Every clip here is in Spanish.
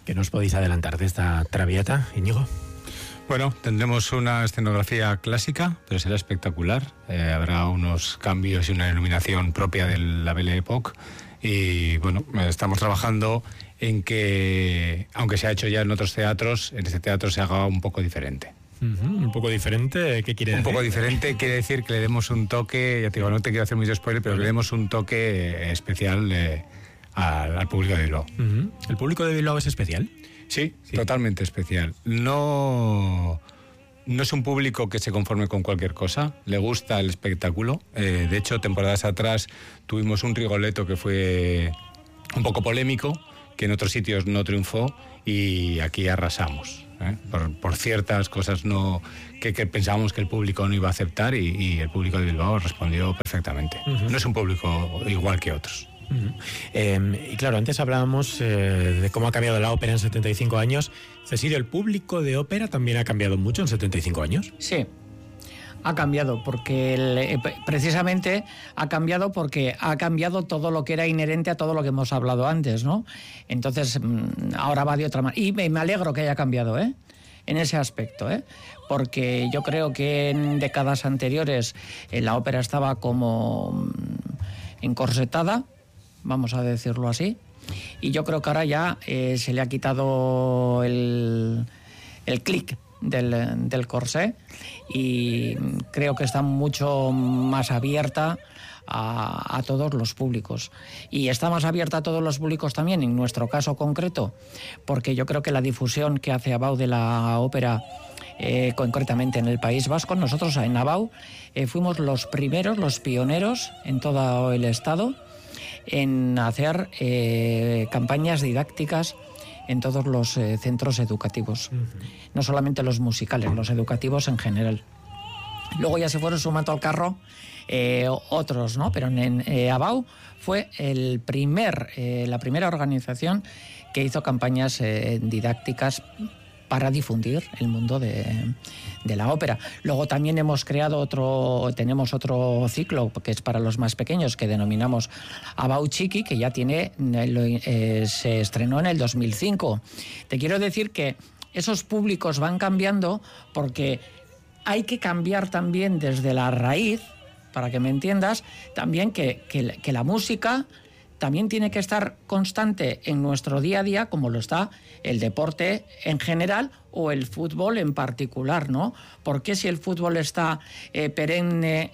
¿Qué nos podéis adelantar de esta Traviata, Íñigo? Bueno, tendremos una escenografía clásica, pero será espectacular. Habrá unos cambios y una iluminación propia de la Belle Époque. Y bueno, estamos trabajando en que, aunque se ha hecho ya en otros teatros, en este teatro se haga un poco diferente. Un poco diferente, ¿qué quiere decir? Un poco diferente quiere decir que le demos un toque, ya te digo, no te quiero hacer mucho spoiler, pero que le demos un toque especial al público de Bilbao. ¿El público de Bilbao es especial? Sí, totalmente especial. No es un público que se conforme con cualquier cosa, le gusta el espectáculo. De hecho, temporadas atrás tuvimos un Rigoletto que fue un poco polémico, que en otros sitios no triunfó, y aquí arrasamos. Por ciertas cosas que pensábamos que el público no iba a aceptar, y el público de Bilbao respondió perfectamente. No es un público igual que otros. Y claro, antes hablábamos de cómo ha cambiado la ópera en 75 años. Cecilio, ¿el público de ópera también ha cambiado mucho en 75 años? Sí, ha cambiado porque precisamente ha cambiado porque ha cambiado todo lo que era inherente a todo lo que hemos hablado antes, ¿no? Entonces, ahora va de otra manera. Y me alegro que haya cambiado, en ese aspecto, porque yo creo que en décadas anteriores la ópera estaba como encorsetada, vamos a decirlo así, y yo creo que ahora ya se le ha quitado el clic del corsé, y creo que está mucho más abierta a todos los públicos, y está más abierta a todos los públicos también en nuestro caso concreto, porque yo creo que la difusión que hace ABAU de la ópera, concretamente en el País Vasco, nosotros en ABAU fuimos los primeros, los pioneros en todo el estado en hacer campañas didácticas en todos los centros educativos, no solamente los musicales, los educativos en general. Luego ya se fueron sumando al carro otros, ¿no? Pero en ABAU fue la primera organización que hizo campañas didácticas para difundir el mundo de la ópera. Luego también tenemos otro ciclo que es para los más pequeños, que denominamos ABAU Chiqui, que ya se estrenó en el 2005. Te quiero decir que esos públicos van cambiando porque hay que cambiar también desde la raíz, para que me entiendas, también que la música también tiene que estar constante en nuestro día a día, como lo está el deporte en general o el fútbol en particular, ¿no? Porque si el fútbol está perenne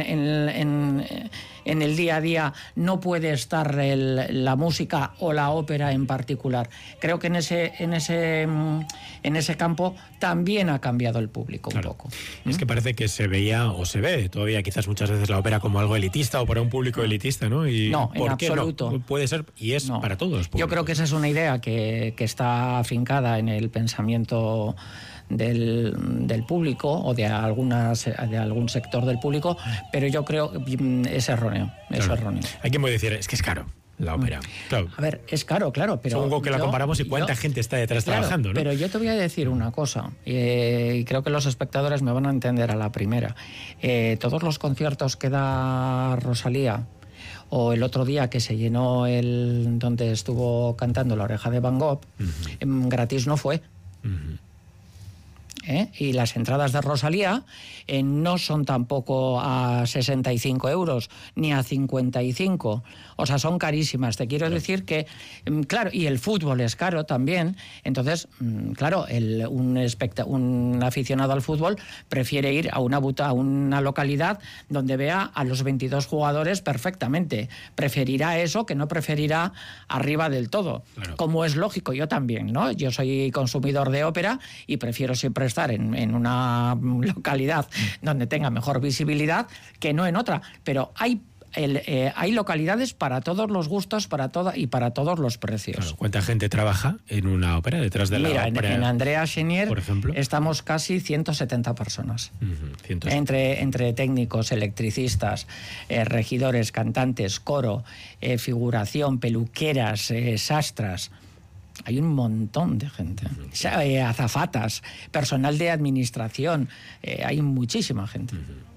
en el día a día, no puede estar la música o la ópera en particular. Creo que en ese campo también ha cambiado el público, claro, un poco. Es que parece que se veía o se ve todavía quizás muchas veces la ópera como algo elitista o para un público elitista, ¿no? Y no, ¿por en qué absoluto. No? Puede ser, y es para todos los públicos. Yo creo que esa es una idea que está afincada en el pensamiento del público o de algún sector del público, pero yo creo que es erróneo. Es erróneo. Hay quien puede decir, es que es caro la ópera. Claro. A ver, es caro, claro, pero supongo que la comparamos y cuánta gente está detrás trabajando, ¿no? Pero yo te voy a decir una cosa, y creo que los espectadores me van a entender a la primera. Todos los conciertos que da Rosalía, o el otro día que se llenó donde estuvo cantando La Oreja de Van Gogh, gratis no fue. Y las entradas de Rosalía no son tampoco a 65 euros ni a 55, o sea, son carísimas. Te quiero decir que, claro, y el fútbol es caro también, entonces, claro, un aficionado al fútbol prefiere ir a una localidad donde vea a los 22 jugadores perfectamente. Preferirá eso que no preferirá arriba del todo, claro. Como es lógico, yo también, ¿no? Yo soy consumidor de ópera y prefiero siempre estar en una localidad donde tenga mejor visibilidad que no en otra, pero hay localidades para todos los gustos, para todos los precios. Claro. ¿Cuánta gente trabaja en una ópera detrás de la ópera? Mira, en Andrea Chenier, por ejemplo, estamos casi 170 personas. 170. Entre técnicos, electricistas, regidores, cantantes, coro, figuración, peluqueras, sastras. Hay un montón de gente. Azafatas, personal de administración, hay muchísima gente.